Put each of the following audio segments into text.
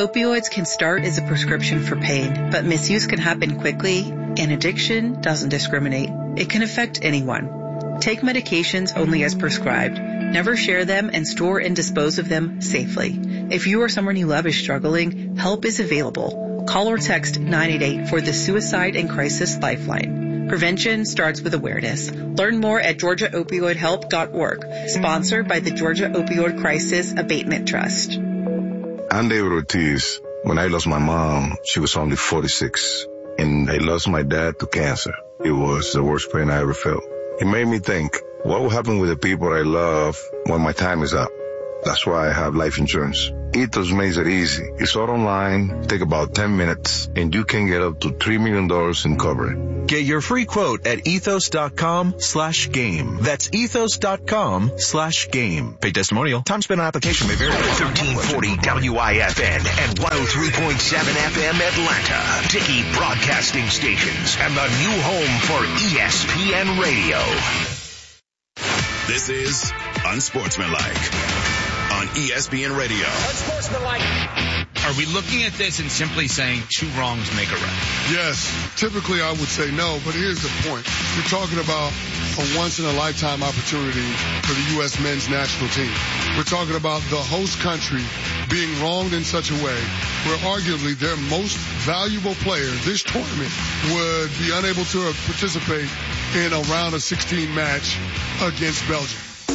Opioids can start as a prescription for pain, but misuse can happen quickly, and addiction doesn't discriminate. It can affect anyone. Take medications only as prescribed. Never share them and store and dispose of them safely. If you or someone you love is struggling, help is available. Call or text 988 for the Suicide and Crisis Lifeline. Prevention starts with awareness. Learn more at GeorgiaOpioidHelp.org. Sponsored by the Georgia Opioid Crisis Abatement Trust. I'm David Ortiz. When I lost my mom, she was only 46. And I lost my dad to cancer. It was the worst pain I ever felt. It made me think, what will happen with the people I love when my time is up? That's why I have life insurance. Ethos makes it easy. It's all online, take about 10 minutes, and you can get up to $3 million in coverage. Get your free quote at ethos.com/game. That's ethos.com/game. Paid testimonial. Time spent on application may vary. 1340 WIFN and 103.7 FM Atlanta. Dickey Broadcasting Stations and the new home for ESPN Radio. This is Unsportsmanlike on ESPN Radio. Unsportsmanlike. Are we looking at this and simply saying two wrongs make a right? Yes. Typically, I would say no, but here's the point. You're talking about a once-in-a-lifetime opportunity for the U.S. men's national team. We're talking about the host country being wronged in such a way where arguably their most valuable player this tournament would be unable to participate in a round of 16 match against Belgium.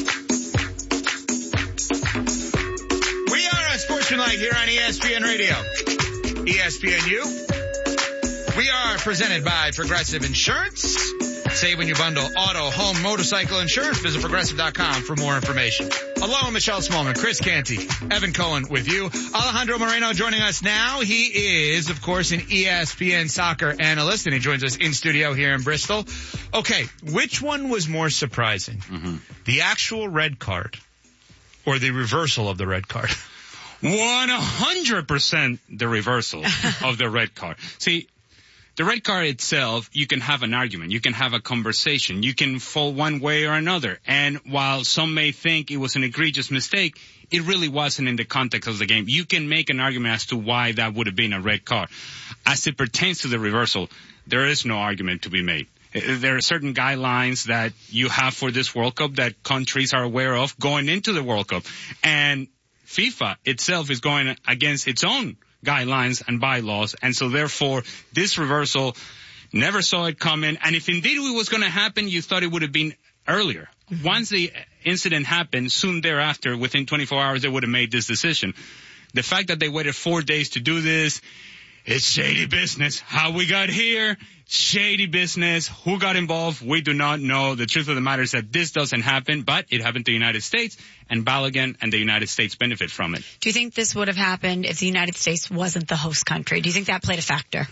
Sportsmanlike here on ESPN Radio. ESPNU. We are presented by Progressive Insurance. Save when you bundle auto, home, motorcycle insurance. Visit Progressive.com for more information. Hello, Michelle Smallman, Chris Canty, Evan Cohen with you. Alejandro Moreno joining us now. He is, of course, an ESPN soccer analyst, and he joins us in studio here in Bristol. Okay, which one was more surprising? The actual red card or the reversal of the red card? 100% the reversal of the red card. See, the red card itself, you can have an argument. You can have a conversation. You can fall one way or another. And while some may think it was an egregious mistake, it really wasn't in the context of the game. You can make an argument as to why that would have been a red card. As it pertains to the reversal, there is no argument to be made. There are certain guidelines that you have for this World Cup that countries are aware of going into the World Cup. And FIFA itself is going against its own guidelines and bylaws, and so therefore this reversal never saw it coming. And if indeed it was going to happen, you thought it would have been earlier. Once the incident happened, soon thereafter, within 24 hours, they would have made this decision. The fact that they waited 4 days to do this, it's shady business. How we got here, shady business. Who got involved? We do not know. The truth of the matter is that this doesn't happen, but it happened to the United States, and Balogun and the United States benefit from it. Do you think this would have happened if the United States wasn't the host country? Do you think that played a factor?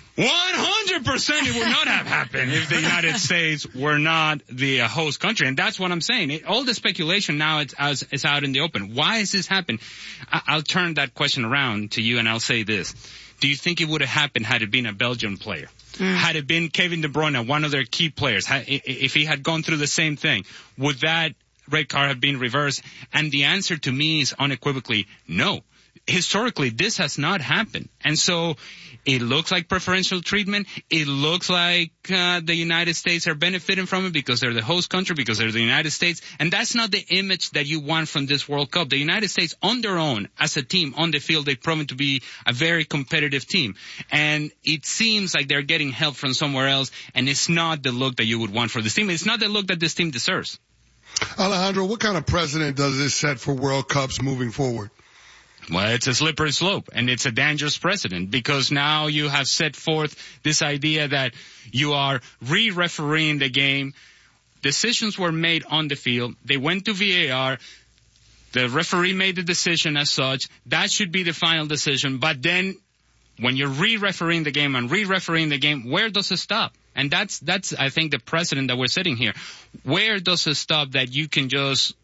100% it would not have happened if the United States were not the host country, and that's what I'm saying. All the speculation now is out in the open. Why has this happened? I'll turn that question around to you, and I'll say this. Do you think it would have happened had it been a Belgian player? Had it been Kevin De Bruyne, one of their key players, if he had gone through the same thing, would that red card have been reversed? And the answer to me is unequivocally no. Historically, this has not happened. And so it looks like preferential treatment. It looks like the United States are benefiting from it because they're the host country, because they're the United States. And that's not the image that you want from this World Cup. The United States, on their own, as a team, on the field, they've proven to be a very competitive team. And it seems like they're getting help from somewhere else, and it's not the look that you would want for this team. It's not the look that this team deserves. Alejandro, what kind of precedent does this set for World Cups moving forward? Well, it's a slippery slope, and it's a dangerous precedent because now you have set forth this idea that you are re-refereeing the game. Decisions were made on the field. They went to VAR. The referee made the decision as such. That should be the final decision. But then when you're re-refereeing the game and re-refereeing the game, where does it stop? And that's I think, the precedent that we're setting here. Where does it stop that you can just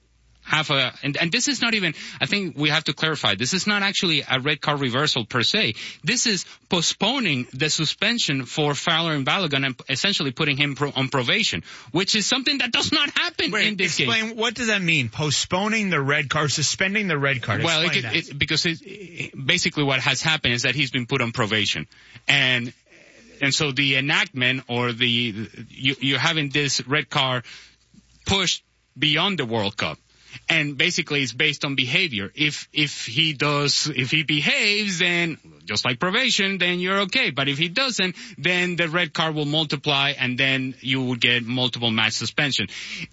and this is not even, I think we have to clarify, this is not actually a red card reversal per se. This is postponing the suspension for Fowler and Balogun and essentially putting him on probation, which is something that does not happen in this game. Explain, what does that mean? Postponing the red card, suspending the red card? Well, because basically what has happened is that he's been put on probation. And so the enactment or you're having this red card pushed beyond the World Cup. And basically it's based on behavior. If he behaves, then just like probation, then you're okay. But if he doesn't, then the red card will multiply and then you will get multiple match suspension.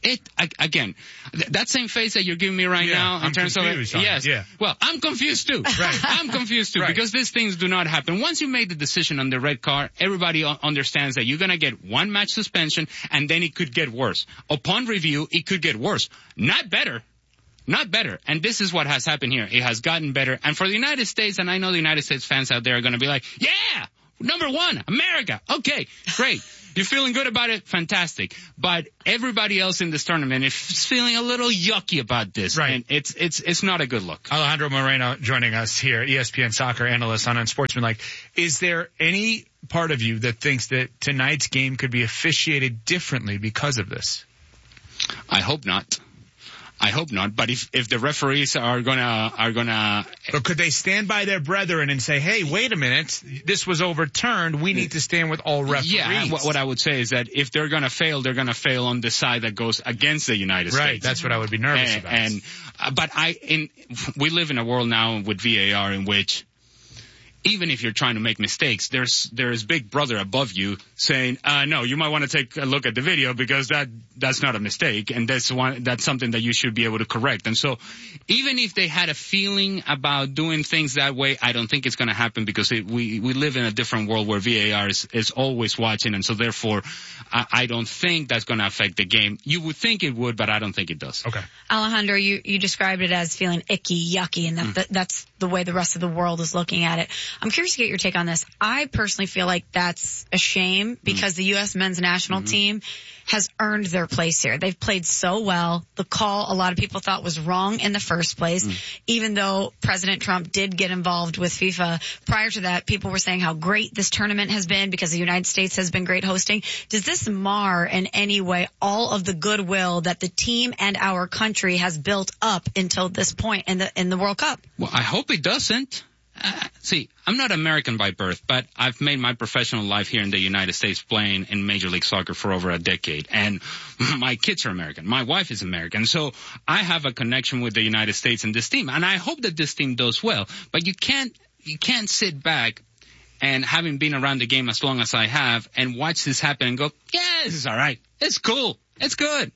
That same face that you're giving me right now in terms of yes. Yeah. Well, I'm confused too. Right. I'm confused too because these things do not happen. Once you make the decision on the red card, everybody understands that you're going to get one match suspension and then it could get worse. Upon review, it could get worse. Not better. Not better. And this is what has happened here. It has gotten better. And for the United States, and I know the United States fans out there are going to be like, yeah, number one, America. Okay, great. You're feeling good about it? Fantastic. But everybody else in this tournament is feeling a little yucky about this. Right. And it's not a good look. Alejandro Moreno joining us here, ESPN soccer analyst on Unsportsmanlike. Is there any part of you that thinks that tonight's game could be officiated differently because of this? I hope not. But if the referees are gonna, but could they stand by their brethren and say, hey, wait a minute, this was overturned. We need to stand with all referees. Yeah. What I would say is that if they're gonna fail, they're gonna fail on the side that goes against the United States. Right. That's what I would be nervous about. But we live in a world now with VAR in which, even if you're trying to make mistakes, there's Big Brother above you saying, no, you might want to take a look at the video because that's not a mistake, and that's something that you should be able to correct. And so, even if they had a feeling about doing things that way, I don't think it's going to happen because we live in a different world where VAR is always watching, and so therefore, I don't think that's going to affect the game. You would think it would, but I don't think it does. Okay. Alejandro, you described it as feeling icky, yucky, and that's the way the rest of the world is looking at it. I'm curious to get your take on this. I personally feel like that's a shame because the U.S. men's national team has earned their place here. They've played so well. The call a lot of people thought was wrong in the first place, even though President Trump did get involved with FIFA. Prior to that, people were saying how great this tournament has been because the United States has been great hosting. Does this mar in any way all of the goodwill that the team and our country has built up until this point in the World Cup? Well, I hope it doesn't. See, I'm not American by birth, but I've made my professional life here in the United States playing in Major League Soccer for over a decade. And my kids are American. My wife is American. So I have a connection with the United States and this team. And I hope that this team does well. But you can't sit back and having been around the game as long as I have and watch this happen and go, yeah, this is all right. It's cool. It's good.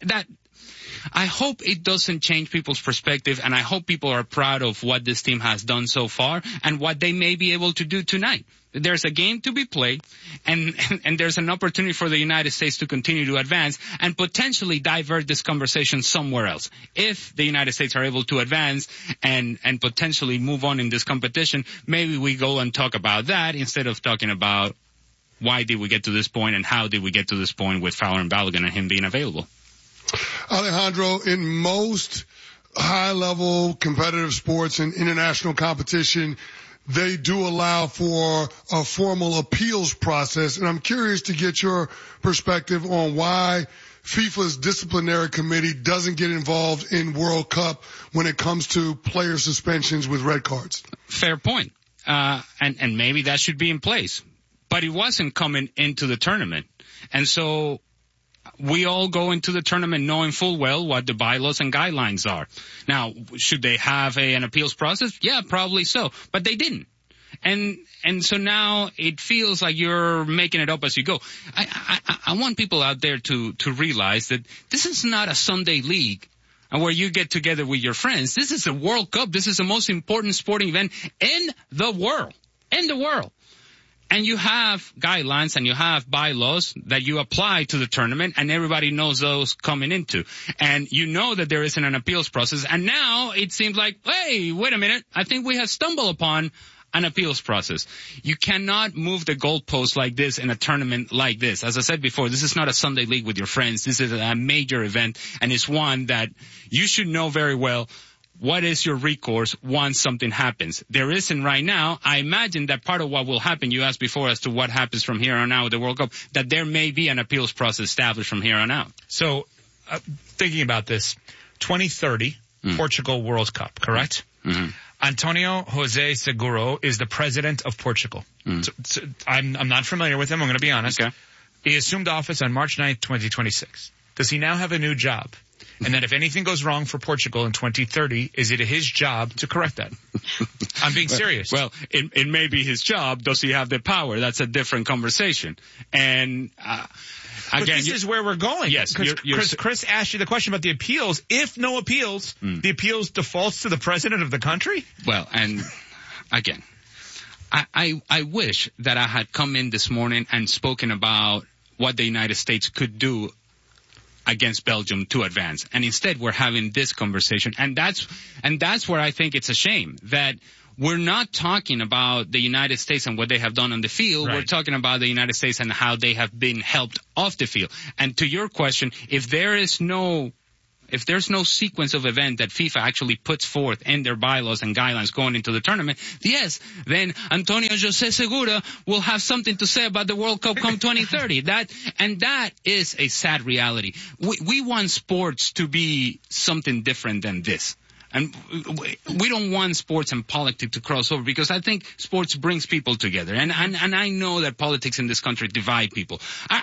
I hope it doesn't change people's perspective, and I hope people are proud of what this team has done so far and what they may be able to do tonight. There's a game to be played, and there's an opportunity for the United States to continue to advance and potentially divert this conversation somewhere else. If the United States are able to advance and potentially move on in this competition, maybe we go and talk about that instead of talking about why did we get to this point and how did we get to this point with Fowler and Balogun and him being available. Alejandro, in most high-level competitive sports and international competition, they do allow for a formal appeals process. And I'm curious to get your perspective on why FIFA's disciplinary committee doesn't get involved in World Cup when it comes to player suspensions with red cards. Fair point. And maybe that should be in place. But it wasn't coming into the tournament. And so we all go into the tournament knowing full well what the bylaws and guidelines are. Now, should they have an appeals process? Yeah, probably so. But they didn't. And so now it feels like you're making it up as you go. I want people out there to realize that this is not a Sunday league where you get together with your friends. This is a World Cup. This is the most important sporting event in the world. In the world. And you have guidelines and you have bylaws that you apply to the tournament, and everybody knows those coming into. And you know that there isn't an appeals process. And now it seems like, hey, wait a minute. I think we have stumbled upon an appeals process. You cannot move the goalposts like this in a tournament like this. As I said before, this is not a Sunday league with your friends. This is a major event, and it's one that you should know very well. What is your recourse once something happens? There isn't right now. I imagine that part of what will happen, you asked before as to what happens from here on out with the World Cup, that there may be an appeals process established from here on out. So, thinking about this, 2030, Portugal World Cup, correct? Mm-hmm. Antonio Jose Seguro is the president of Portugal. So I'm not familiar with him, I'm going to be honest. Okay. He assumed office on March 9th, 2026. Does he now have a new job? And that if anything goes wrong for Portugal in 2030, is it his job to correct that? I'm being serious. Well, it may be his job. Does he have the power? That's a different conversation. And but again, this is where we're going. Yes, Chris asked you the question about the appeals. If no appeals, the appeals defaults to the president of the country? Well, and again, I wish that I had come in this morning and spoken about what the United States could do against Belgium to advance. And instead we're having this conversation. And that's where I think it's a shame that we're not talking about the United States and what they have done on the field. Right. We're talking about the United States and how they have been helped off the field. And to your question, if there's no sequence of event that FIFA actually puts forth in their bylaws and guidelines going into the tournament, yes, then Antonio Jose Segura will have something to say about the World Cup come 2030. That is a sad reality. We want sports to be something different than this. And we don't want sports and politics to cross over, because I think sports brings people together. And I know that politics in this country divide people.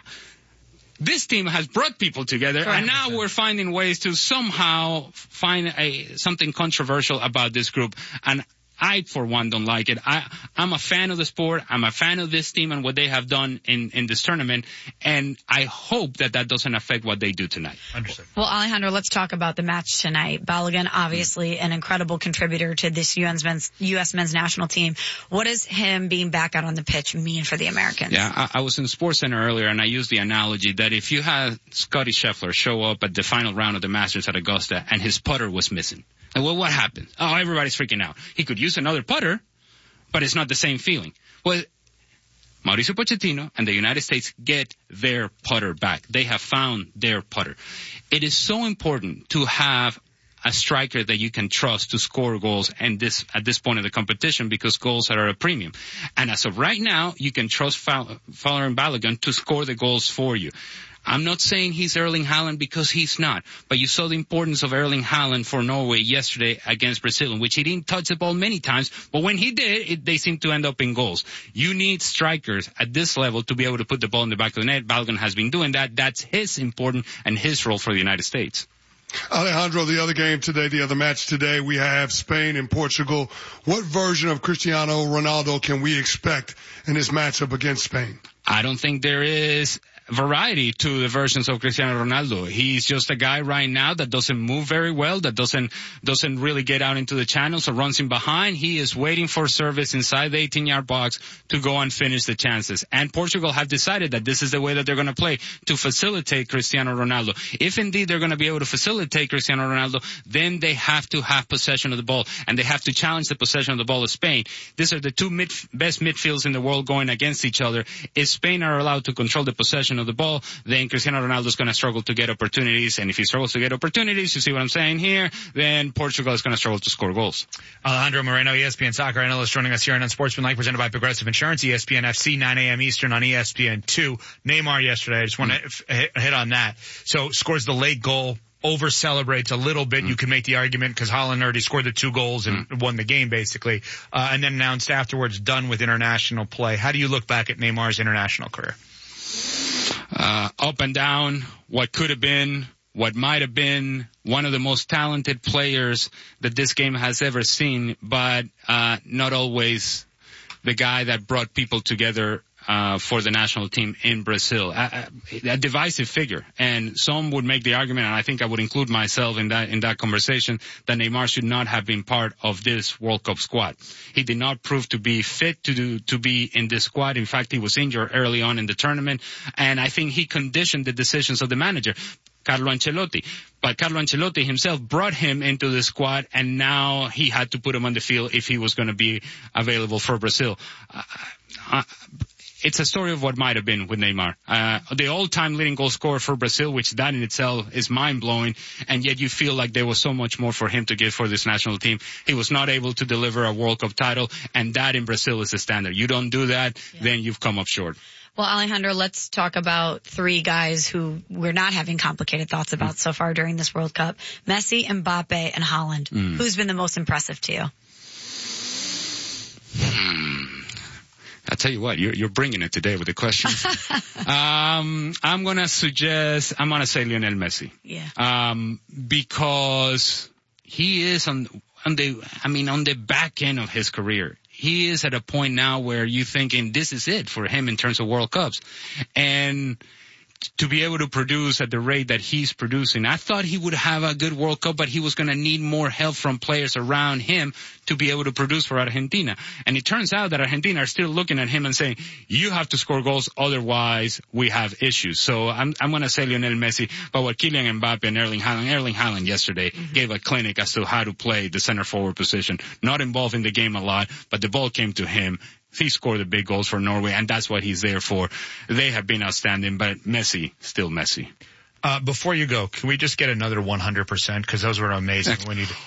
This team has brought people together, and now we're finding ways to somehow find something controversial about this group. And I, for one, don't like it. I'm a fan of the sport. I'm a fan of this team and what they have done in this tournament. And I hope that doesn't affect what they do tonight. Understood. Well, Alejandro, let's talk about the match tonight. Balogun, obviously an incredible contributor to this U.S. men's national team. What does him being back out on the pitch mean for the Americans? Yeah, I was in SportsCenter earlier, and I used the analogy that if you had Scottie Scheffler show up at the final round of the Masters at Augusta and his putter was missing, and well, what happened? Oh, everybody's freaking out. He could use another putter, but it's not the same feeling. Well, Mauricio Pochettino and the United States get their putter back. They have found their putter. It is so important to have a striker that you can trust to score goals at this point of the competition, because goals are at a premium. And as of right now, you can trust Fowler and Balogun to score the goals for you. I'm not saying he's Erling Haaland, because he's not. But you saw the importance of Erling Haaland for Norway yesterday against Brazil, in which he didn't touch the ball many times. But when he did, they seemed to end up in goals. You need strikers at this level to be able to put the ball in the back of the net. Balogun has been doing that. That's his important and his role for the United States. Alejandro, the other match today, we have Spain and Portugal. What version of Cristiano Ronaldo can we expect in this matchup against Spain? I don't think there is variety to the versions of Cristiano Ronaldo. He's just a guy right now that doesn't move very well, that doesn't really get out into the channels or runs in behind. He is waiting for service inside the 18-yard box to go and finish the chances. And Portugal have decided that this is the way that they're going to play, to facilitate Cristiano Ronaldo. If indeed they're going to be able to facilitate Cristiano Ronaldo, then they have to have possession of the ball, and they have to challenge the possession of the ball of Spain. These are the two best midfields in the world going against each other. If Spain are allowed to control the possession of the ball, then Cristiano Ronaldo is going to struggle to get opportunities. And if he struggles to get opportunities, you see what I'm saying here, then Portugal is going to struggle to score goals. Alejandro Moreno, ESPN soccer analyst, joining us here on Unsportsmanlike, presented by Progressive Insurance, ESPN FC, 9 a.m. Eastern on ESPN2. Neymar yesterday, I just want to hit on that. So scores the late goal, over celebrates a little bit. You can make the argument because Haaland already scored the 2 goals and won the game basically, and then announced afterwards done with international play. How do you look back at Neymar's international career? Up and down, what could have been, what might have been, one of the most talented players that this game has ever seen, but not always the guy that brought people together for the national team in Brazil. A divisive figure. And some would make the argument, and I think I would include myself in that conversation, that Neymar should not have been part of this World Cup squad. He did not prove to be fit to be in this squad. In fact, he was injured early on in the tournament, and I think he conditioned the decisions of the manager. Carlo Ancelotti. But Carlo Ancelotti himself brought him into the squad, and now he had to put him on the field if he was going to be available for Brazil. It's a story of what might have been with Neymar. The all-time leading goal scorer for Brazil, which that in itself is mind-blowing, and yet you feel like there was so much more for him to give for this national team. He was not able to deliver a World Cup title, and that in Brazil is the standard. You don't do that, then you've come up short. Well, Alejandro, let's talk about three guys who we're not having complicated thoughts about so far during this World Cup. Messi, Mbappe, and Haaland. Who's been the most impressive to you? I'll tell you what, you're bringing it today with the questions. I'm going to say Lionel Messi. Yeah. Because he is on the back end of his career. He is at a point now where you're thinking this is it for him in terms of World Cups. And to be able to produce at the rate that he's producing, I thought he would have a good World Cup, but he was going to need more help from players around him to be able to produce for Argentina. And it turns out that Argentina are still looking at him and saying, you have to score goals, otherwise we have issues. So I'm going to say Lionel Messi, but what Kylian Mbappe and Erling Haaland yesterday gave a clinic as to how to play the center forward position. Not involved in the game a lot, but the ball came to him. He scored the big goals for Norway, and that's what he's there for. They have been outstanding, but Messi, still Messi. Before you go, can we just get another 100%? Because those were amazing.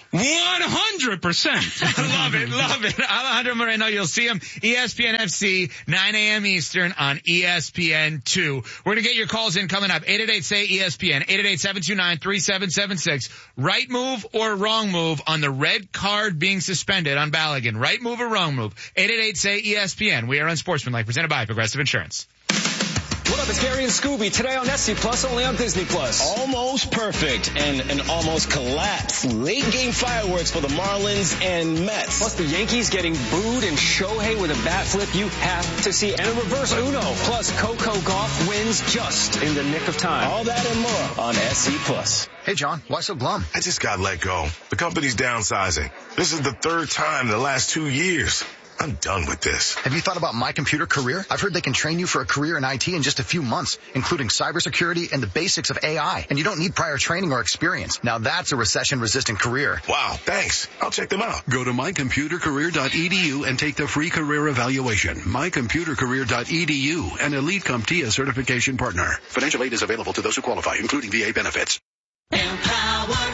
100%! Love it. Alejandro Moreno, you'll see him ESPN FC, 9 a.m. Eastern on ESPN2. We're going to get your calls in coming up. 888-SAY-ESPN, 888-729-3776. Right move or wrong move on the red card being suspended on Balogun. Right move or wrong move? 888-SAY-ESPN. We are on Sportsmanlike, presented by Progressive Insurance. What up, it's Gary and Scooby. Today on SC Plus, only on Disney Plus. Almost perfect and an almost collapse. Late game fireworks for the Marlins and Mets. Plus the Yankees getting booed and Shohei with a bat flip you have to see. And a reverse Uno. Plus Coco Gauff wins just in the nick of time. All that and more on SC Plus. Hey, John, why so glum? I just got let go. The company's downsizing. This is the third time in the last 2 years. I'm done with this. Have you thought about My Computer Career? I've heard they can train you for a career in IT in just a few months, including cybersecurity and the basics of AI. And you don't need prior training or experience. Now that's a recession-resistant career. Wow, thanks. I'll check them out. Go to mycomputercareer.edu and take the free career evaluation. mycomputercareer.edu, an Elite CompTIA certification partner. Financial aid is available to those who qualify, including VA benefits. Empower.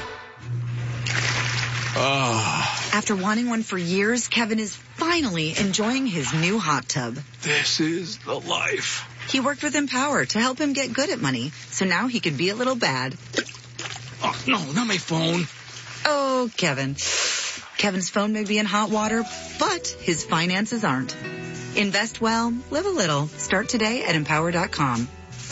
After wanting one for years, Kevin is finally enjoying his new hot tub. This is the life. He worked with Empower to help him get good at money, so now he can be a little bad. Oh, no, not my phone. Oh, Kevin. Kevin's phone may be in hot water, but his finances aren't. Invest well, live a little. Start today at Empower.com.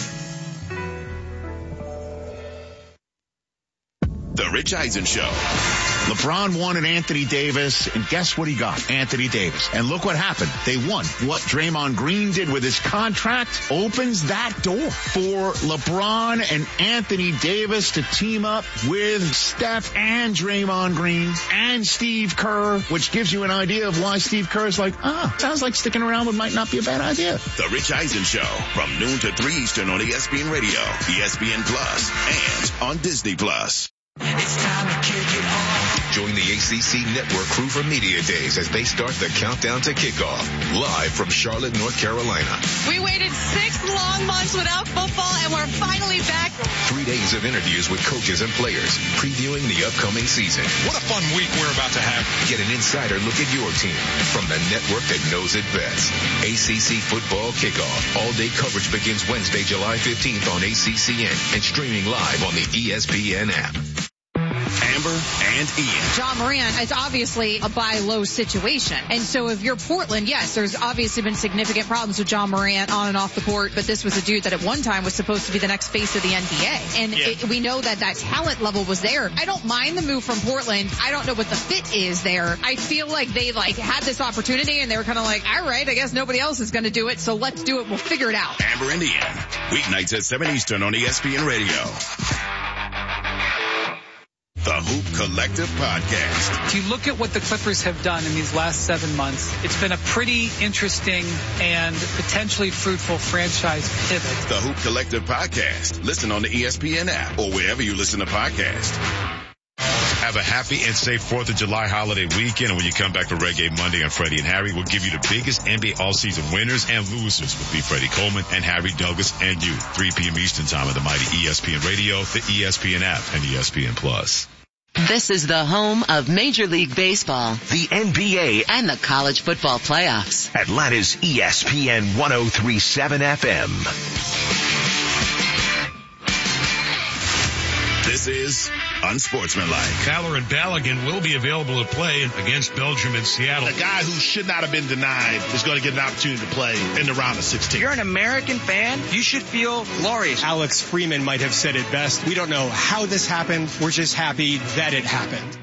The Rich Eisen Show. LeBron wanted Anthony Davis, and guess what he got? Anthony Davis. And look what happened. They won. What Draymond Green did with his contract opens that door for LeBron and Anthony Davis to team up with Steph and Draymond Green and Steve Kerr, which gives you an idea of why Steve Kerr is like, sounds like sticking around but might not be a bad idea. The Rich Eisen Show from noon to 3 Eastern on ESPN Radio, ESPN Plus, and on Disney Plus. It's time to kick it off. Join the ACC Network crew for Media Days as they start the countdown to kickoff. Live from Charlotte, North Carolina. We waited 6 long months without football, and we're finally back. 3 days of interviews with coaches and players, previewing the upcoming season. What a fun week we're about to have. Get an insider look at your team from the network that knows it best. ACC Football Kickoff. All-day coverage begins Wednesday, July 15th on ACCN and streaming live on the ESPN app. Amber and Ian. Ja Morant is obviously a buy low situation. And so if you're Portland, yes, there's obviously been significant problems with Ja Morant on and off the court, but this was a dude that at one time was supposed to be the next face of the NBA. And we know that talent level was there. I don't mind the move from Portland. I don't know what the fit is there. I feel like they had this opportunity and they were kind of like, all right, I guess nobody else is going to do it, so let's do it. We'll figure it out. Amber and Ian. Weeknights at 7 Eastern on ESPN Radio. The Hoop Collective Podcast. If you look at what the Clippers have done in these last 7 months, it's been a pretty interesting and potentially fruitful franchise pivot. The Hoop Collective Podcast. Listen on the ESPN app or wherever you listen to podcasts. Have a happy and safe 4th of July holiday weekend. And when you come back for Reggae Monday on Freddie and Harry, we'll give you the biggest NBA all-season winners and losers with me, Freddie Coleman, and Harry Douglas and you. 3 p.m. Eastern Time on the mighty ESPN Radio, the ESPN app, and ESPN Plus. This is the home of Major League Baseball, the NBA, and the college football playoffs. Atlanta's ESPN 103.7 FM. This is Unsportsmanlike. Fowler and Balogun will be available to play against Belgium and Seattle. The guy who should not have been denied is going to get an opportunity to play in the round of 16. If you're an American fan, you should feel glorious. Alex Freeman might have said it best. We don't know how this happened. We're just happy that it happened.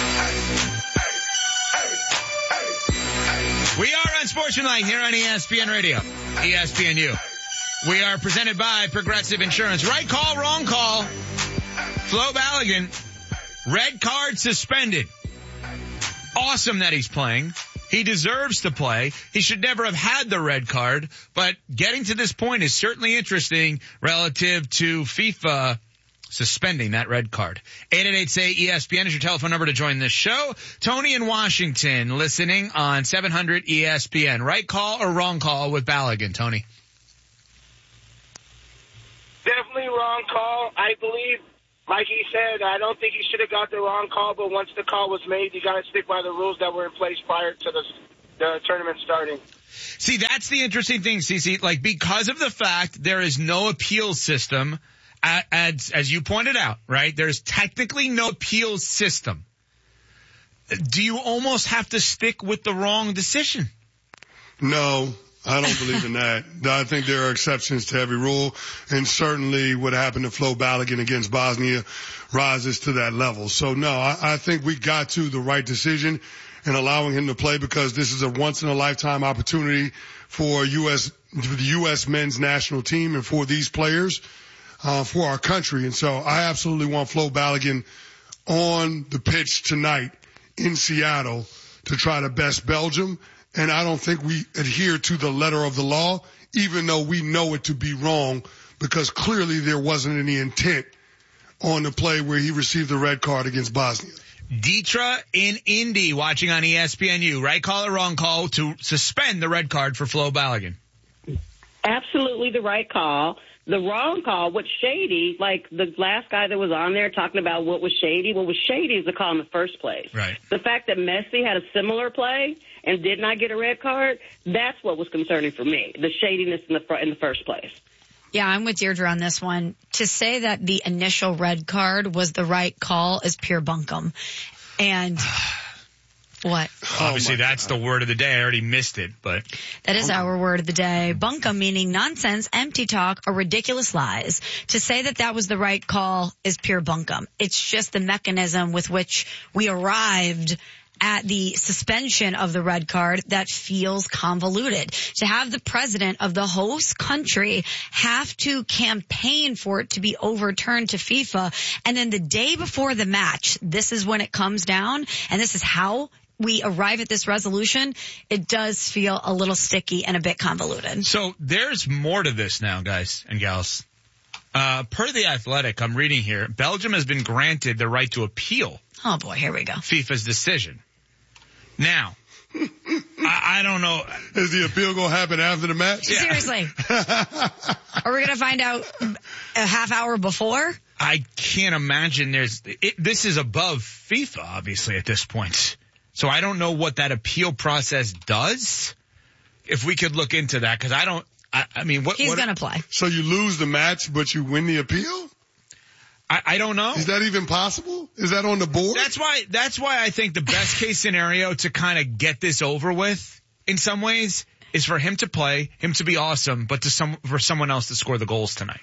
We are Unsportsmanlike here on ESPN Radio, ESPNU. We are presented by Progressive Insurance. Right call, wrong call. Flo Balogun, red card suspended. Awesome that he's playing. He deserves to play. He should never have had the red card, but getting to this point is certainly interesting relative to FIFA suspending that red card. 888-SAY-ESPN is your telephone number to join this show. Tony in Washington listening on 700 ESPN. Right call or wrong call with Balogun, Tony? Definitely wrong call. I believe, like he said, I don't think he should have got the wrong call, but once the call was made, you got to stick by the rules that were in place prior to the tournament starting. See, that's the interesting thing, CC. Like, because of the fact there is no appeal system, as you pointed out, right? There's technically no appeal system. Do you almost have to stick with the wrong decision? No. I don't believe in that. I think there are exceptions to every rule, and certainly what happened to Flo Balogun against Bosnia rises to that level. So, no, I think we got to the right decision in allowing him to play because this is a once-in-a-lifetime opportunity for the U.S. men's national team and for these players, for our country. And so I absolutely want Flo Balogun on the pitch tonight in Seattle to try to best Belgium. And I don't think we adhere to the letter of the law, even though we know it to be wrong, because clearly there wasn't any intent on the play where he received the red card against Bosnia. Deetra in Indy watching on ESPNU. Right call or wrong call to suspend the red card for Flo Balogun? Absolutely the right call. The wrong call, what's shady, like the last guy that was on there talking about what was shady is the call in the first place. Right. The fact that Messi had a similar play and did not get a red card, that's what was concerning for me, the shadiness in the first place. Yeah, I'm with Deirdre on this one. To say that the initial red card was the right call is pure bunkum. And what? Obviously, that's the word of the day. I already missed it, but that is our word of the day. Bunkum meaning nonsense, empty talk, or ridiculous lies. To say that that was the right call is pure bunkum. It's just the mechanism with which we arrived at the suspension of the red card that feels convoluted. To have the president of the host country have to campaign for it to be overturned to FIFA, and then the day before the match, this is when it comes down, and this is how we arrive at this resolution, it does feel a little sticky and a bit convoluted. So there's more to this now, guys and gals. Per The Athletic, I'm reading here, Belgium has been granted the right to appeal. Oh boy, here we go. FIFA's decision. Now, I don't know. Is the appeal going to happen after the match? Yeah. Seriously. Are we going to find out a half hour before? I can't imagine this is above FIFA, obviously, at this point. So I don't know what that appeal process does. If we could look into that, because I mean, what? He's going to play. So you lose the match, but you win the appeal? I don't know. Is that even possible? Is that on the board? That's why I think the best case scenario to kind of get this over with in some ways is for him to play, him to be awesome, but for someone else to score the goals tonight.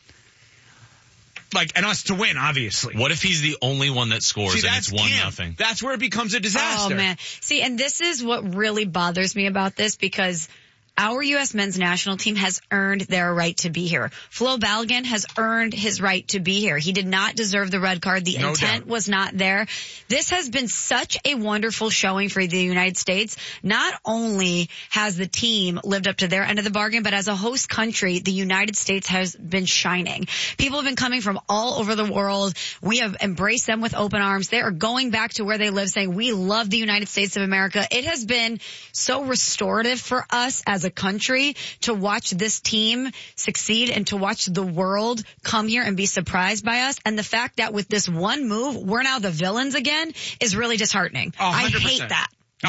And us to win, obviously. What if he's the only one that scores and it's 1-0? That's where it becomes a disaster. Oh man. See, and this is what really bothers me about this, because our U.S. men's national team has earned their right to be here. Flo Balogun has earned his right to be here. He did not deserve the red card. The intent was not there. This has been such a wonderful showing for the United States. Not only has the team lived up to their end of the bargain, but as a host country, the United States has been shining. People have been coming from all over the world. We have embraced them with open arms. They are going back to where they live saying, we love the United States of America. It has been so restorative for us as a country to watch this team succeed and to watch the world come here and be surprised by us. And the fact that with this one move, we're now the villains again is really disheartening. 100%. I hate that.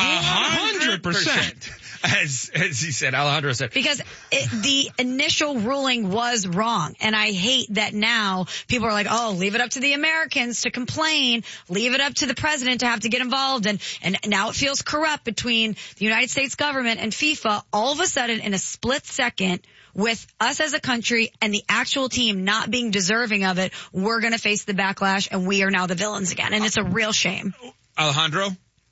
100%. As he said, Alejandro said. Because the initial ruling was wrong. And I hate that now people are like, oh, leave it up to the Americans to complain. Leave it up to the president to have to get involved. And now it feels corrupt between the United States government and FIFA. All of a sudden, in a split second, with us as a country and the actual team not being deserving of it, we're going to face the backlash and we are now the villains again. And it's a real shame. Alejandro?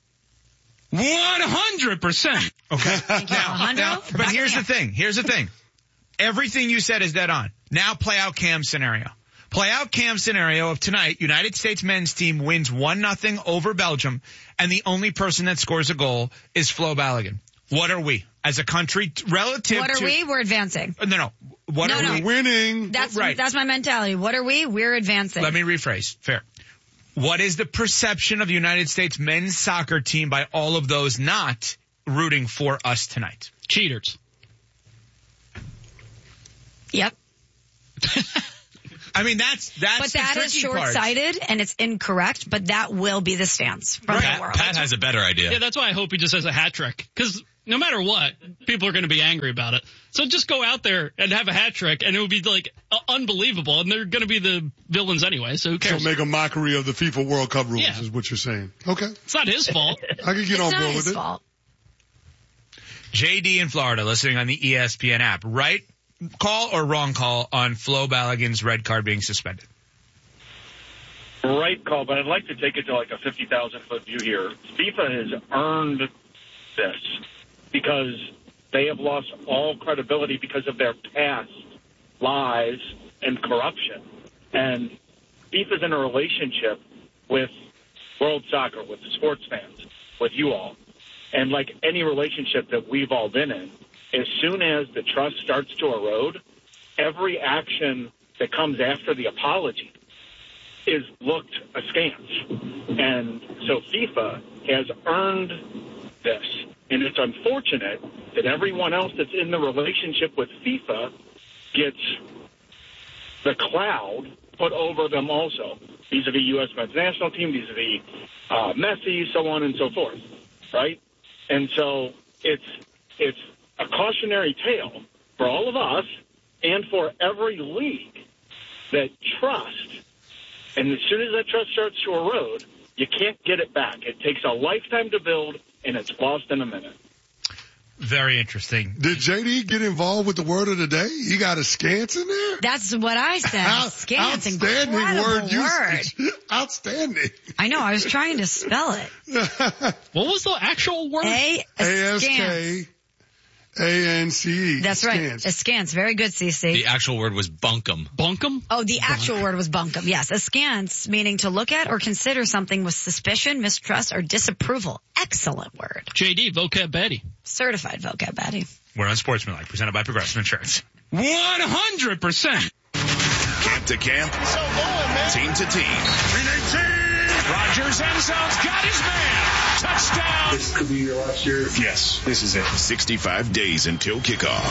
100%. Okay. Now, but here's the thing. Everything you said is dead on. Now play out Cam's scenario. Play out Cam's scenario of tonight. United States men's team wins 1-0 over Belgium, and the only person that scores a goal is Flo Balogun. What are we as a country relative to? What are we? We're advancing. No. What are we? Winning. That's my mentality. What are we? We're advancing. Let me rephrase. Fair. What is the perception of the United States men's soccer team by all of those not rooting for us tonight? Cheaters. Yep. I mean, that's but that is short-sighted and it's incorrect, but that will be the stance from the world. Pat has a better idea. Yeah, that's why I hope he just has a hat trick. Because no matter what, people are going to be angry about it. So just go out there and have a hat trick, and it would be like unbelievable. And they're going to be the villains anyway. So who cares? So make a mockery of the FIFA World Cup rules is what you're saying. Okay, it's not his fault. I can get on board with it. Fault. JD in Florida, listening on the ESPN app. Right call or wrong call on Flo Balogun's red card being suspended? Right call, but I'd like to take it to like a 50,000-foot view here. FIFA has earned this because they have lost all credibility because of their past lies and corruption. And FIFA's in a relationship with world soccer, with the sports fans, with you all. And like any relationship that we've all been in, as soon as the trust starts to erode, every action that comes after the apology is looked askance. And so FIFA has earned this. And it's unfortunate that everyone else that's in the relationship with FIFA gets the cloud put over them also. Vis-a-vis U.S. men's national team, vis-a-vis Messi, so on and so forth, right? And so it's a cautionary tale for all of us and for every league that trust, and as soon as that trust starts to erode, you can't get it back. It takes a lifetime to build, and it's lost in a minute. Very interesting. Did JD get involved with the word of the day? He got a scance in there? That's what I said. Scance, outstanding word usage. Word. Outstanding. I know. I was trying to spell it. What was the actual word? ASKANCE. That's right. Askance. Very good, CC. The actual word was bunkum. Bunkum? Oh, the actual word was bunkum. Yes. Askance, meaning to look at or consider something with suspicion, mistrust, or disapproval. Excellent word. JD, vocab Betty. Certified vocab Betty. We're on Sportsmanlike, presented by Progressive Insurance. 100%. Camp to camp. So going, man. Team to team. Rodgers end zone's got his man. Touchdown. This could be your last year. Yes, this is it. 65 days until kickoff.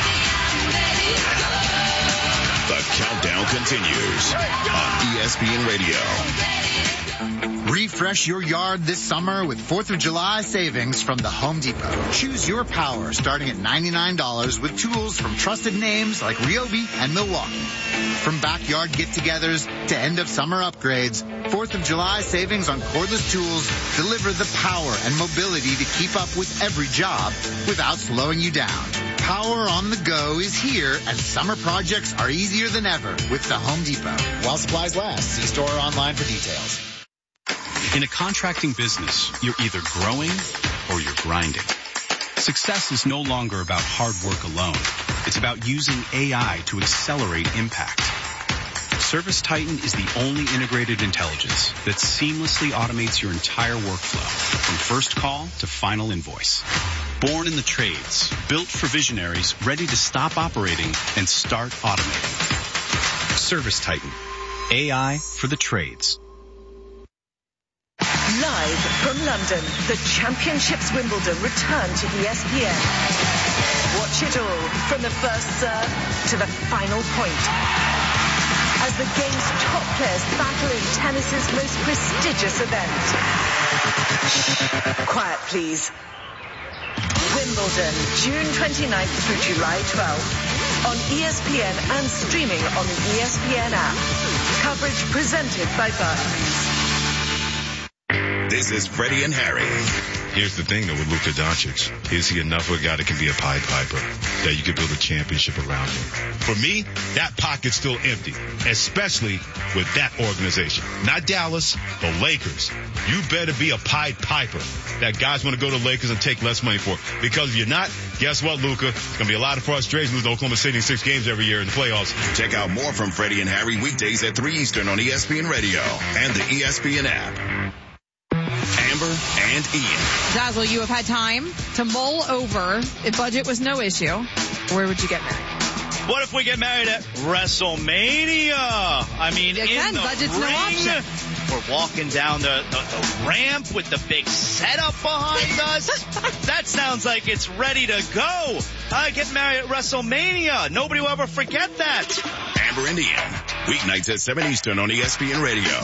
The countdown continues on ESPN Radio. Refresh your yard this summer with 4th of July savings from the Home Depot. Choose your power starting at $99 with tools from trusted names like Ryobi and Milwaukee. From backyard get-togethers to end-of-summer upgrades, 4th of July savings on cordless tools deliver the power and mobility to keep up with every job without slowing you down. Power on the go is here, and summer projects are easier than ever with the Home Depot. While supplies last, see store or online for details. In a contracting business, you're either growing or you're grinding. Success is no longer about hard work alone. It's about using AI to accelerate impact. ServiceTitan is the only integrated intelligence that seamlessly automates your entire workflow, from first call to final invoice. Born in the trades, built for visionaries ready to stop operating and start automating. ServiceTitan. AI for the trades. Live from London, the Championships Wimbledon return to ESPN. Watch it all from the first serve to the final point, as the game's top players battle in tennis's most prestigious event. Quiet, please. Wimbledon, June 29th through July 12th. On ESPN and streaming on the ESPN app. Coverage presented by Barclays. This is Freddie and Harry. Here's the thing, though, with Luka Doncic. Is he enough of a guy that can be a Pied Piper, that you can build a championship around him? For me, that pocket's still empty, especially with that organization. Not Dallas, the Lakers. You better be a Pied Piper that guys want to go to Lakers and take less money for. Because if you're not, guess what, Luka? It's going to be a lot of frustration losing Oklahoma City in 6 games every year in the playoffs. Check out more from Freddie and Harry weekdays at 3 Eastern on ESPN Radio and the ESPN app. Amber and Ian. Dazzle, you have had time to mull over if budget was no issue. Where would you get married? What if we get married at WrestleMania? I mean, in the budget's ring, no option. we're walking down the ramp with the big setup behind us. That sounds like it's ready to go. I get married at WrestleMania. Nobody will ever forget that. Amber and Ian. Weeknights at 7 Eastern on ESPN Radio.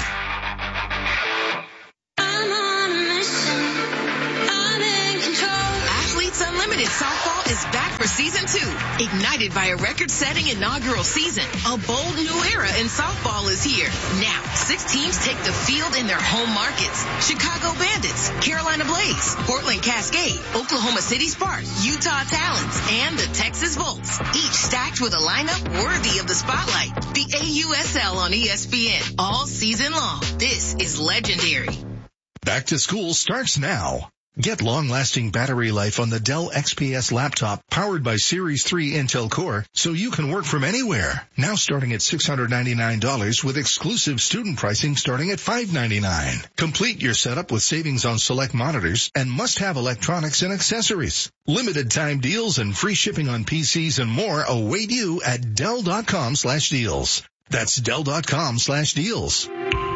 Unlimited Softball is back for Season 2. Ignited by a record-setting inaugural season, a bold new era in softball is here. Now, 6 teams take the field in their home markets. Chicago Bandits, Carolina Blaze, Portland Cascade, Oklahoma City Sparks, Utah Talons, and the Texas Volts. Each stacked with a lineup worthy of the spotlight. The AUSL on ESPN all season long. This is legendary. Back to school starts now. Get long-lasting battery life on the Dell XPS laptop powered by Series 3 Intel Core so you can work from anywhere. Now starting at $699 with exclusive student pricing starting at $599. Complete your setup with savings on select monitors and must-have electronics and accessories. Limited time deals and free shipping on PCs and more await you at Dell.com/deals. That's Dell.com/deals.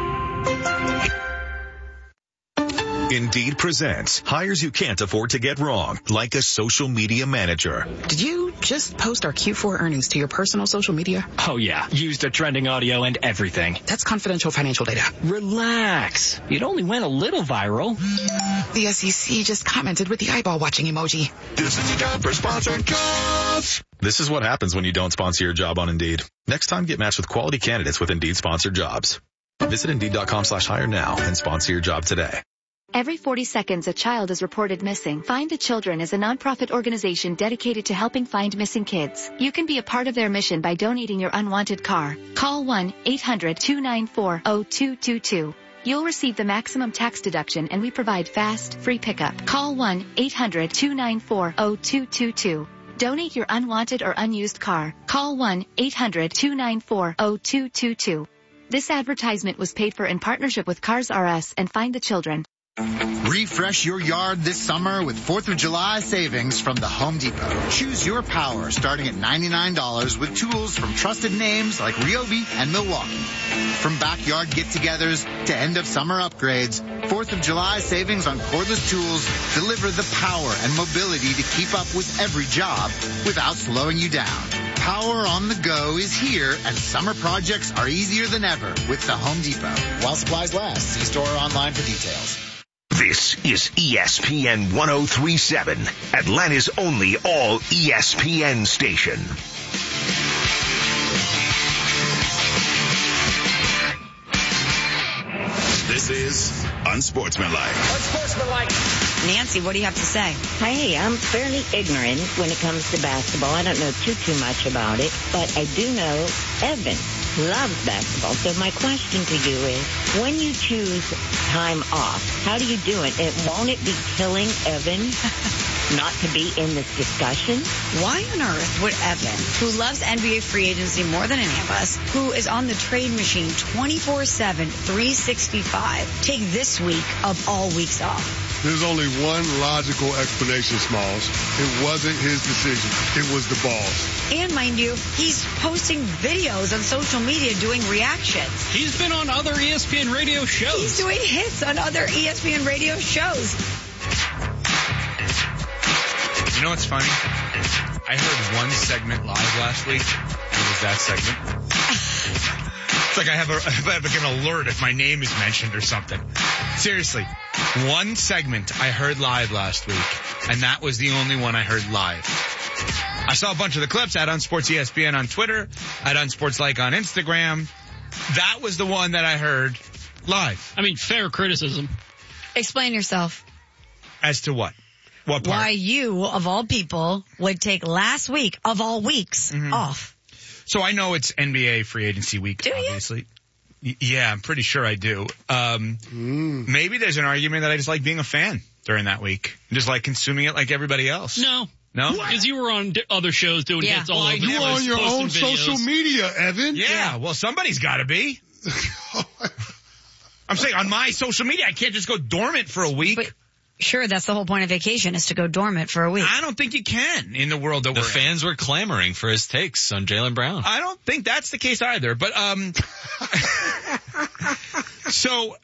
Indeed presents hires you can't afford to get wrong, like a social media manager. Did you just post our Q4 earnings to your personal social media? Oh yeah, used the trending audio and everything. That's confidential financial data. Relax. It only went a little viral. The SEC just commented with the eyeball watching emoji. This is a job for sponsored jobs. This is what happens when you don't sponsor your job on Indeed. Next time, get matched with quality candidates with Indeed sponsored jobs. Visit Indeed.com/hire now and sponsor your job today. Every 40 seconds, a child is reported missing. Find the Children is a nonprofit organization dedicated to helping find missing kids. You can be a part of their mission by donating your unwanted car. Call 1-800-294-0222. You'll receive the maximum tax deduction, and we provide fast, free pickup. Call 1-800-294-0222. Donate your unwanted or unused car. Call 1-800-294-0222. This advertisement was paid for in partnership with Cars R Us and Find the Children. Refresh your yard this summer with 4th of July savings from the Home Depot. Choose your power starting at $99 with tools from trusted names like Ryobi and Milwaukee. From backyard get-togethers to end-of-summer upgrades, 4th of July savings on cordless tools deliver the power and mobility to keep up with every job without slowing you down. Power on the go is here, and summer projects are easier than ever with the Home Depot. While supplies last, see store or online for details. This is ESPN 1037, Atlanta's only all ESPN station. This is Unsportsmanlike. Unsportsmanlike. Nancy, what do you have to say? Hey, I'm fairly ignorant when it comes to basketball. I don't know too much about it, but I do know Evan loves basketball. So my question to you is, when you choose time off, how do you do it? Won't it be killing Evan? not to be in this discussion? Why on earth would Evan, who loves NBA free agency more than any of us, who is on the trade machine 24/7, 365, take this week of all weeks off? There's only one logical explanation, Smalls. It wasn't his decision. It was the boss. And mind you, he's posting videos on social media doing reactions. He's been on other ESPN radio shows. He's doing hits on other ESPN radio shows. You know what's funny? I heard one segment live last week, and it was that segment. It's like I have like an alert if my name is mentioned or something. Seriously, one segment I heard live last week, and that was the only one I heard live. I saw a bunch of the clips at Unsports ESPN on Twitter, at Unsports Like on Instagram. That was the one that I heard live. I mean, fair criticism. Explain yourself. As to what? What part? Why you, of all people, would take last week, of all weeks, off. So I know it's NBA free agency week, obviously. Yeah, I'm pretty sure I do. Maybe there's an argument that I just like being a fan during that week. Just like consuming it like everybody else. No. No? Because you were on other shows doing hits all over. You were on your own social media, Evan. Yeah, well, somebody's got to be. I'm saying on my social media, I can't just go dormant for a week. But sure, that's the whole point of vacation, is to go dormant for a week. I don't think you can in the world that we're in. The fans were clamoring for his takes on Jaylen Brown. I don't think that's the case either. But so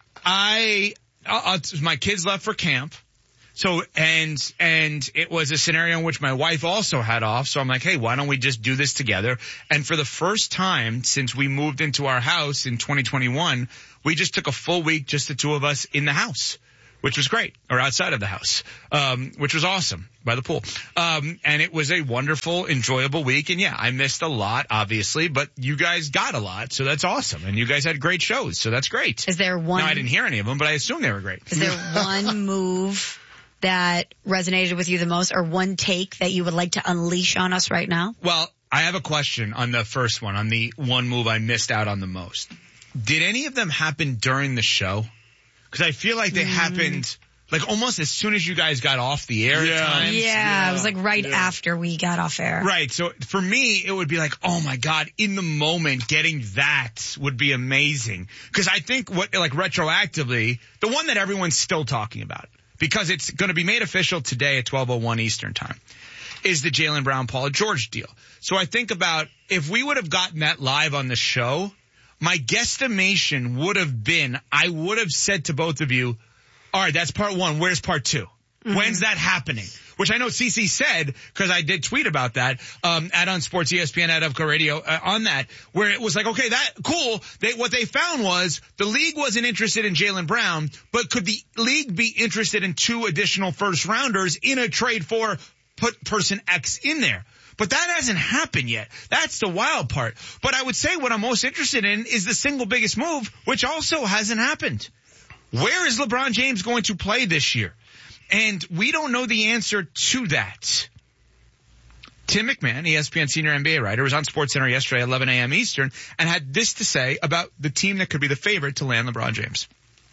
my kids left for camp. So, and it was a scenario in which my wife also had off. So I'm like, hey, why don't we just do this together? And for the first time since we moved into our house in 2021, we just took a full week, just the two of us in the house, which was great, or outside of the house, which was awesome, by the pool. And it was a wonderful, enjoyable week. And yeah, I missed a lot, obviously, but you guys got a lot, so that's awesome. And you guys had great shows, so that's great. Is there one? No, I didn't hear any of them, but I assume they were great. Is there one move that resonated with you the most, or one take that you would like to unleash on us right now? Well, I have a question on the first one, on the one move I missed out on the most. Did any of them happen during the show? Because I feel like they happened like almost as soon as you guys got off the air at times. Yeah, it was like right after we got off air. Right. So for me, it would be like, oh my God, in the moment, getting that would be amazing. Because I think retroactively, the one that everyone's still talking about, because it's going to be made official today at 12:01 Eastern time, is the Jaylen Brown, Paul George deal. So I think about if we would have gotten that live on the show, my guesstimation would have been, I would have said to both of you, all right, that's part one. Where's part two? Mm-hmm. When's that happening? Which I know CC said, because I did tweet about that, at Unsports ESPN, at Evco Radio, on that, where it was like, okay, that, cool. What they found was the league wasn't interested in Jaylen Brown, but could the league be interested in 2 additional first rounders in a trade for put person X in there? But that hasn't happened yet. That's the wild part. But I would say what I'm most interested in is the single biggest move, which also hasn't happened. Where is LeBron James going to play this year? And we don't know the answer to that. Tim McMahon, ESPN senior NBA writer, was on SportsCenter yesterday at 11 a.m. Eastern and had this to say about the team that could be the favorite to land LeBron James.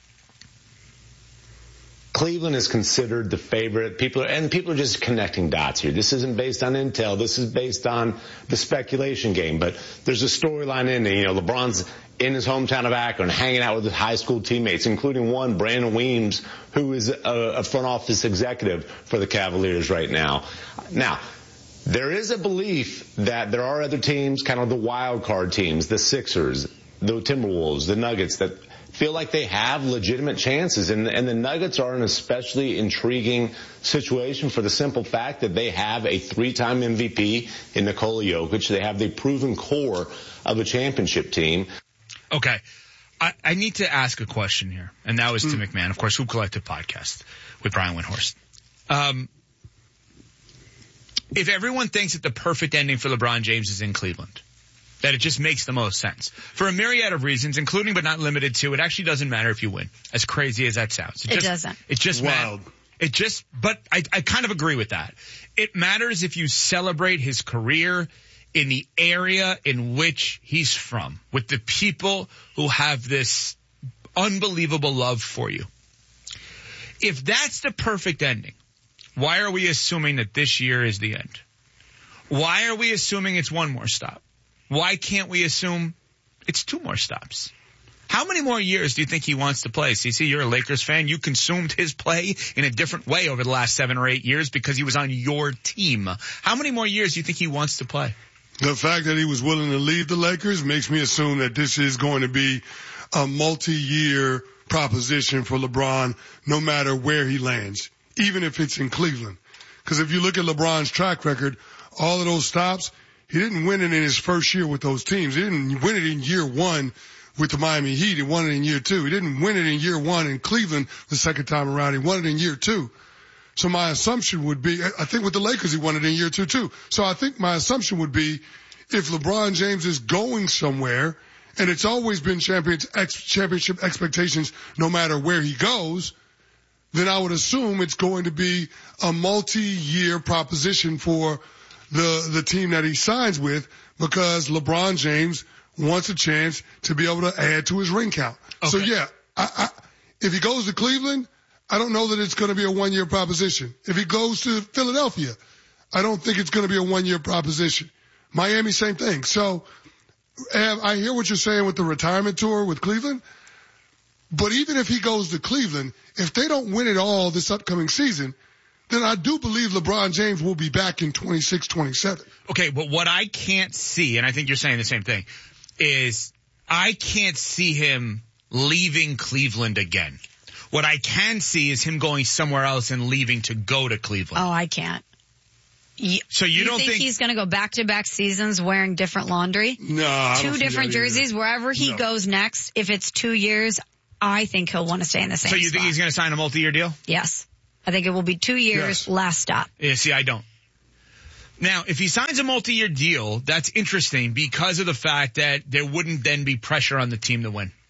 Cleveland is considered the favorite. People are just connecting dots here. This isn't based on intel. This is based on the speculation game. But there's a storyline in there. LeBron's in his hometown of Akron, hanging out with his high school teammates, including one, Brandon Weems, who is a front office executive for the Cavaliers right now. Now, there is a belief that there are other teams, kind of the wild card teams, the Sixers, the Timberwolves, the Nuggets, that feel like they have legitimate chances. And the Nuggets are an especially intriguing situation for the simple fact that they have a 3-time MVP in Nikola Jokic. They have the proven core of a championship team. Okay. I need to ask a question here, and that was to McMahon, of course, Hoop Collective podcast with Brian Windhorst. If everyone thinks that the perfect ending for LeBron James is in Cleveland, that it just makes the most sense for a myriad of reasons, including but not limited to, it actually doesn't matter if you win, as crazy as that sounds. It doesn't. It just wild. But I kind of agree with that. It matters if you celebrate his career in the area in which he's from, with the people who have this unbelievable love for you. If that's the perfect ending, why are we assuming that this year is the end? Why are we assuming it's one more stop? Why can't we assume it's 2 more stops? How many more years do you think he wants to play? CC, you're a Lakers fan. You consumed his play in a different way over the last 7 or 8 years because he was on your team. How many more years do you think he wants to play? The fact that he was willing to leave the Lakers makes me assume that this is going to be a multi-year proposition for LeBron, no matter where he lands, even if it's in Cleveland. Because if you look at LeBron's track record, all of those stops, he didn't win it in his first year with those teams. He didn't win it in year 1 with the Miami Heat. He won it in year 2. He didn't win it in year 1 in Cleveland the second time around. He won it in year 2. So my assumption would be, I think with the Lakers he won it in year 2 too. So I think my assumption would be if LeBron James is going somewhere, and it's always been championship expectations no matter where he goes, then I would assume it's going to be a multi-year proposition for the team that he signs with, because LeBron James wants a chance to be able to add to his ring count. Okay. So yeah, if he goes to Cleveland, I don't know that it's going to be a 1-year proposition. If he goes to Philadelphia, I don't think it's going to be a 1-year proposition. Miami, same thing. So I hear what you're saying with the retirement tour with Cleveland, but even if he goes to Cleveland, if they don't win it all this upcoming season, then I do believe LeBron James will be back in 26, 27. Okay, but what I can't see, and I think you're saying the same thing, is I can't see him leaving Cleveland again. What I can see is him going somewhere else and leaving to go to Cleveland. Oh, I can't. So you don't think he's going to go back-to-back seasons wearing different laundry? No, I don't 2 different jerseys wherever he goes next. If it's 2 years, I think he'll want to stay in the same spot. So you think he's going to sign a multi-year deal? Yes. I think it will be 2 years, last stop. Yeah, see, I don't. Now, if he signs a multi-year deal, that's interesting because of the fact that there wouldn't then be pressure on the team to win.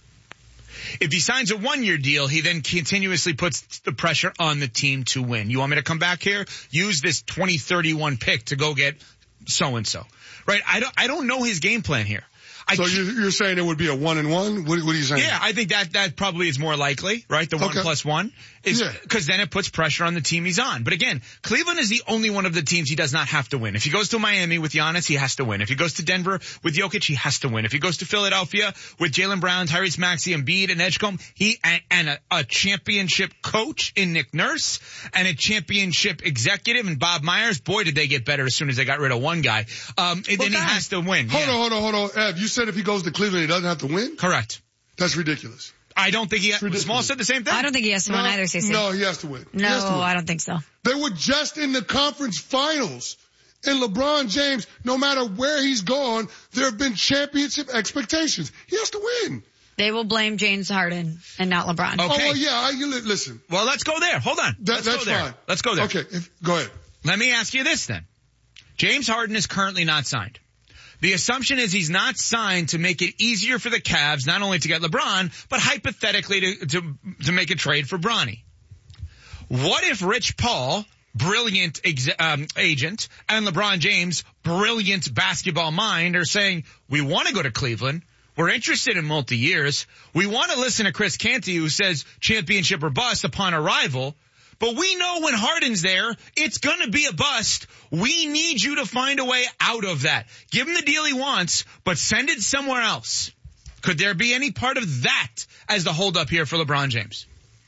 If he signs a 1-year deal, he then continuously puts the pressure on the team to win. You want me to come back here? Use this 2031 pick to go get so-and-so. Right? I don't know his game plan here. So you're saying it would be a 1-and-1? What are you saying? Yeah, I think that probably is more likely, right? The 1+1 is because then it puts pressure on the team he's on. But again, Cleveland is the only one of the teams he does not have to win. If he goes to Miami with Giannis, he has to win. If he goes to Denver with Jokic, he has to win. If he goes to Philadelphia with Jaylen Brown, Tyrese Maxey, Embiid, and Edgecombe, and a championship coach in Nick Nurse and a championship executive in Bob Myers, boy, did they get better as soon as they got rid of one guy. Then he has to win. Hold on. Ev, you said if he goes to Cleveland, he doesn't have to win? Correct. That's ridiculous. I don't think Small said the same thing. I don't think he has to win either, CC. No, he has to win. No, I don't think so. They were just in the conference finals. And LeBron James, no matter where he's gone, there have been championship expectations. He has to win. They will blame James Harden and not LeBron. Okay. Oh, well, yeah, listen. Well, let's go there. Hold on. That's fine. Let's go there. Okay, go ahead. Let me ask you this then. James Harden is currently not signed. The assumption is he's not signed to make it easier for the Cavs not only to get LeBron, but hypothetically to make a trade for Bronny. What if Rich Paul, brilliant agent, and LeBron James, brilliant basketball mind, are saying, we want to go to Cleveland, we're interested in multi-years, we want to listen to Chris Canty who says championship or bust upon arrival, but we know when Harden's there, it's going to be a bust. We need you to find a way out of that. Give him the deal he wants, but send it somewhere else. Could there be any part of that as the holdup here for LeBron James?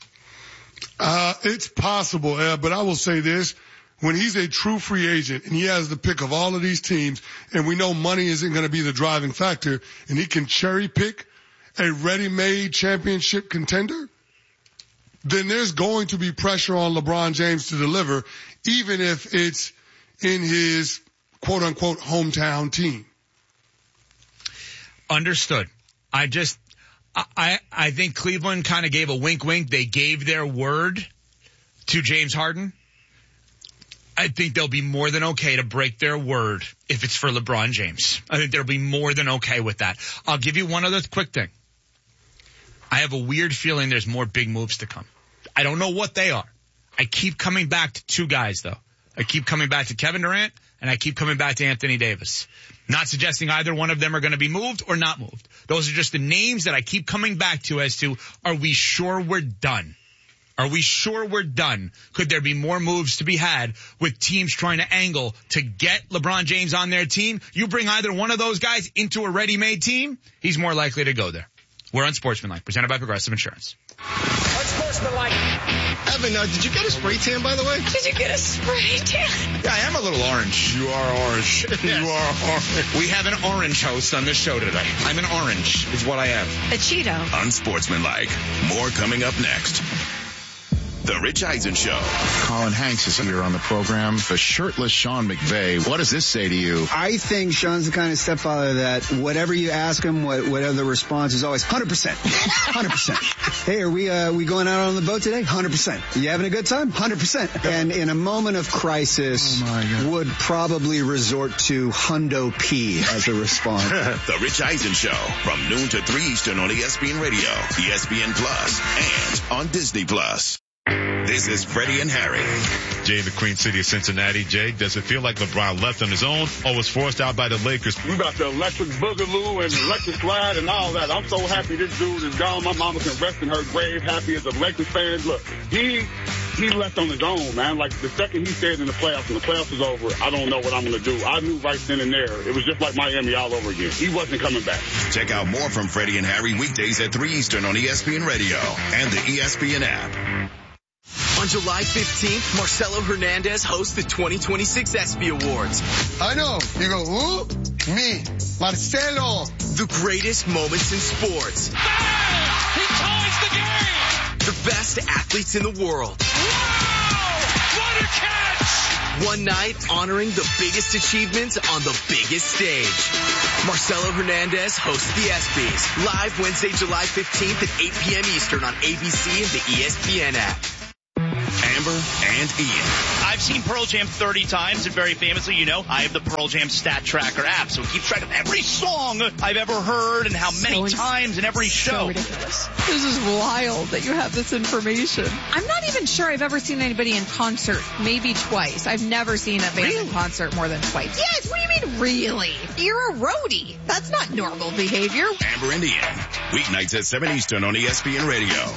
It's possible, but I will say this. When he's a true free agent and he has the pick of all of these teams, and we know money isn't going to be the driving factor, and he can cherry pick a ready-made championship contender, then there's going to be pressure on LeBron James to deliver, even if it's in his quote-unquote hometown team. Understood. I think Cleveland kind of gave a wink-wink. They gave their word to James Harden. I think they'll be more than okay to break their word if it's for LeBron James. I think they'll be more than okay with that. I'll give you one other quick thing. I have a weird feeling there's more big moves to come. I don't know what they are. I keep coming back to 2 guys, though. I keep coming back to Kevin Durant, and I keep coming back to Anthony Davis. Not suggesting either one of them are going to be moved or not moved. Those are just the names that I keep coming back to as to, are we sure we're done? Are we sure we're done? Could there be more moves to be had with teams trying to angle to get LeBron James on their team? You bring either one of those guys into a ready-made team, he's more likely to go there. We're Unsportsmanlike, presented by Progressive Insurance. Unsportsmanlike. Evan, did you get a spray tan, by the way? Did you get a spray tan? Yeah, I am a little orange. You are orange. Yes. You are orange. We have an orange host on this show today. I'm an orange, is what I am. A Cheeto. Unsportsmanlike. More coming up next. The Rich Eisen Show. Colin Hanks is here on the program. The shirtless Sean McVay. What does this say to you? I think Sean's the kind of stepfather that whatever you ask him, whatever the response is always 100%. 100%. Hey, are we going out on the boat today? 100%. You having a good time? 100%. And in a moment of crisis, would probably resort to Hundo P as a response. The Rich Eisen Show from noon to 3 Eastern on ESPN Radio, ESPN Plus, and on Disney Plus. This is Freddie and Harry. Jay in the Queen City of Cincinnati. Jay, does it feel like LeBron left on his own or was forced out by the Lakers? We got the electric boogaloo and electric slide and all that. I'm so happy this dude is gone. My mama can rest in her grave happy as a Lakers fan. Look, he left on his own, man. Like the second he said in the playoffs, and the playoffs is over, I don't know what I'm going to do. I knew right then and there. It was just like Miami all over again. He wasn't coming back. Check out more from Freddie and Harry weekdays at 3 Eastern on ESPN Radio and the ESPN app. On July 15th, Marcelo Hernandez hosts the 2026 ESPY Awards. I know. You go, who? Me. Marcelo. The greatest moments in sports. He ties the game! The best athletes in the world. Wow! What a catch! One night honoring the biggest achievements on the biggest stage. Marcelo Hernandez hosts the ESPYs. Live Wednesday, July 15th at 8 p.m. Eastern on ABC and the ESPN app. Amber and Ian. I've seen Pearl Jam 30 times, and very famously, I have the Pearl Jam Stat Tracker app, so it keeps track of every song I've ever heard and how many times in every show. So ridiculous. This is wild that you have this information. I'm not even sure I've ever seen anybody in concert, maybe twice. I've never seen a band in concert more than twice. Yes, what do you mean, really? You're a roadie. That's not normal behavior. Amber and Ian. Weeknights at 7 Eastern on ESPN Radio.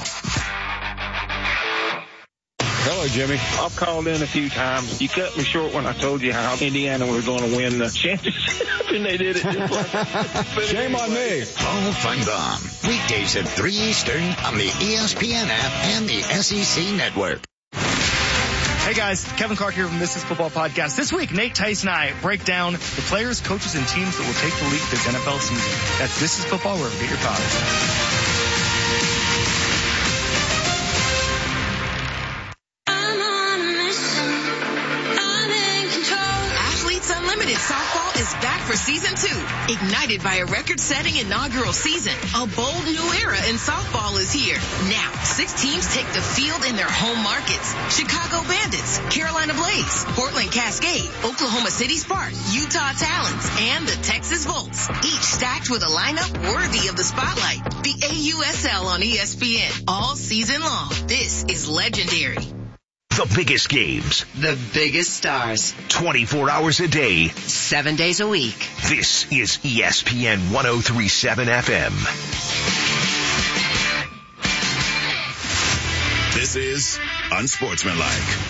Hello, Jimmy. I've called in a few times. You cut me short when I told you how Indiana was going to win the championship, and they did it just like Shame on me. Paul Feinbaum. Weekdays at 3 Eastern on the ESPN app and the SEC Network. Hey guys, Kevin Clark here from This Is Football Podcast. This week, Nate Tice and I break down the players, coaches, and teams that will take the league this NFL season. That's This Is Football, wherever you get your podcasts. Unlimited Softball is back for season 2. Ignited by a record-setting inaugural season, a bold new era in softball is here. Now, 6 teams take the field in their home markets. Chicago Bandits, Carolina Blaze, Portland Cascade, Oklahoma City Sparks, Utah Talons, and the Texas Volts. Each stacked with a lineup worthy of the spotlight. The AUSL on ESPN all season long. This is legendary. The biggest games. The biggest stars. 24 hours a day. 7 days a week. This is ESPN 103.7 FM. This is Unsportsmanlike.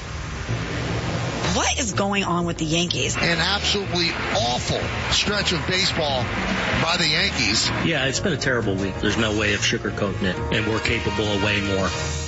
What is going on with the Yankees? An absolutely awful stretch of baseball by the Yankees. Yeah, it's been a terrible week. There's no way of sugarcoating it, and we're capable of way more.